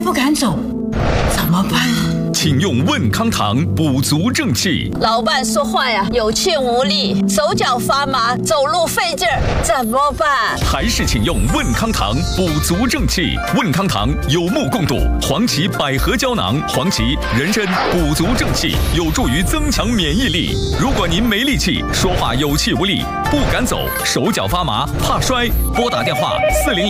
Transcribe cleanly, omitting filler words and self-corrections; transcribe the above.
不敢走，怎么办？ 请用问康堂补足正气。 老伴说话呀，有气无力，手脚发麻，走路费劲儿，怎么办？ 还是请用问康堂补足正气。问康堂有目共睹，黄芪百合胶囊，黄芪、人参补足正气，有助于增强免疫力。如果您没力气，说话有气无力，不敢走，手脚发麻，怕摔，拨打电话40。